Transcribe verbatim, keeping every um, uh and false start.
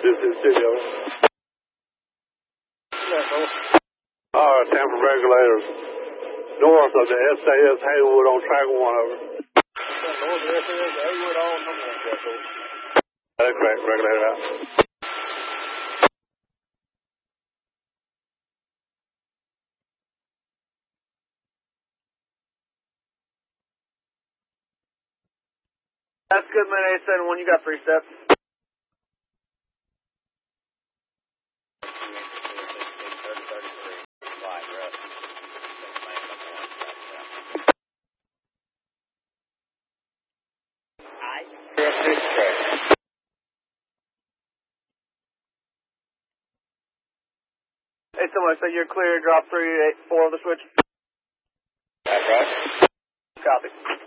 this is city of. All right, Tampa regulators north of the S A S Haywood on track one over. North of the S A S Haywood on number one track over. That's correct, regulator out. That's good, man. eight seven one, you got three steps. Hey, someone, so you're clear, drop three, eight, four on the switch? That's right. Copy.